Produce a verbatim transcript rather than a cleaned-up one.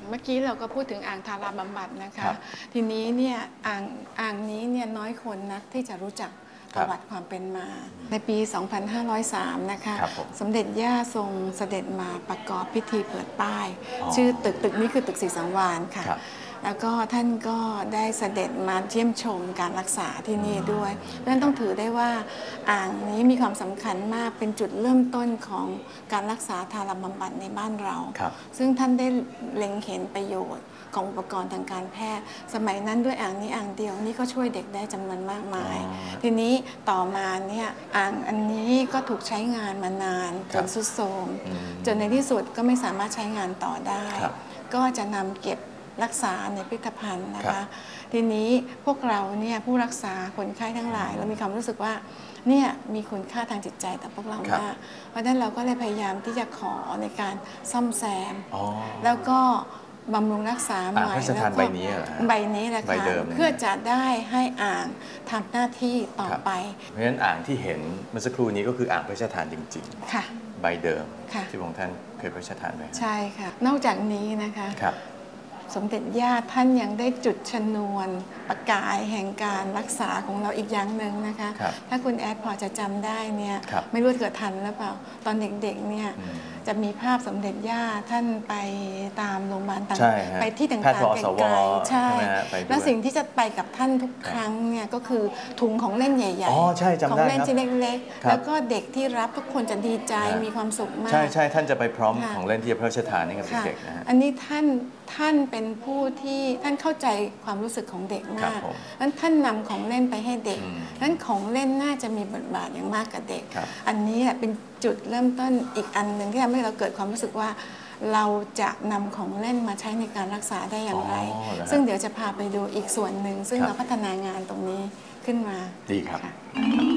เมื่อกี้เราก็พูดถึงอ่างทาราบำบัดนะคะทีนี้เนี่ยอ่างอ่างนี้เนี่ยน้อยคนนักที่จะรู้จักประวัติความเป็นมาในปี สองพันห้าร้อยสาม นะคะสมเด็จย่าทรงเสด็จมาประกอบพิธีเปิดป้ายชื่อตึกตึกนี้คือตึกศรีสังวาลค่ะแล้วก็ท่านก็ได้เสด็จมาเยี่ยมชมการรักษาที่นี่ด้วยเพราะฉะนั้นต้องถือได้ว่าอ่างนี้มีความสำคัญมากเป็นจุดเริ่มต้นของการรักษาทาราบำบัดในบ้านเราซึ่งท่านได้เล็งเห็นประโยชน์ของอุปกรณ์ทางการแพทย์สมัยนั้นด้วยอ่างนี้อ่างเดียวนี่ก็ช่วยเด็กได้จำนวนมากมายทีนี้ต่อมาเนี่ยอ่างอันนี้ก็ถูกใช้งานมานานจนทรุดโทรมจนในที่สุดก็ไม่สามารถใช้งานต่อได้ก็จะนำเก็บรักษาในพิพิธภัณฑ์นะคะทีนี้พวกเราเนี่ยผู้รักษาคนไข้ทั้งหลายเรามีความรู้สึกว่าเนี่ยมีคุณค่าทางจิตใจต่อพวกเรามากเพราะฉะนั้นเราก็เลยพยายามที่จะขอในการซ่อมแซมแล้วก็บำรุงรักษาใหม่แล้วก็ใบนี้ใบนี้แหละค่ะเพื่อจะได้ให้อ่างทำหน้าที่ต่อไปเพราะฉะนั้นอ่างที่เห็นเมื่อสักครู่นี้ก็คืออ่างพระราชทานจริงๆค่ะใบเดิมที่พระองค์ท่านเคยพระราชทานไว้ใช่ค่ะนอกจากนี้นะคะสมเด็จย่าท่านยังได้จุดชนวนประกายแห่งการรักษาของเราอีกอย่างหนึ่งนะคะถ้าคุณแอดพอจะจำได้เนี่ยไม่รู้เกิดทันหรือเปล่าตอนเด็กๆเนี่ยจะมีภาพสมเด็จย่าท่านไปตามโรงพยาบาลต่างไปที่ต่างๆไกลๆใช่แล้วสิ่งที่จะไปกับท่านทุกครั้งเนี่ยก็คือถุงของเล่นใหญ่ๆของเล่นชิ้นเล็กๆแล้วก็เด็กที่รับทุกคนจะดีใจมีความสุขมากใช่ใช่ท่านจะไปพร้อมของเล่นที่พระราชทานให้กับเด็กๆนะอันนี้ท่านท่านเป็นผู้ที่ท่านเข้าใจความรู้สึกของเด็กมากนั้นท่านนำของเล่นไปให้เด็กนั้นของเล่นน่าจะมีบทบาทอย่างมากกับเด็กอันนี้แหละเป็นจุดเริ่มต้นอีกอันหนึ่งที่ทำให้เราเกิดความรู้สึกว่าเราจะนำของเล่นมาใช้ในการรักษาได้อย่างไรซึ่งเดี๋ยวจะพาไปดูอีกส่วนหนึ่งซึ่งเราพัฒนางานตรงนี้ขึ้นมาดีครับ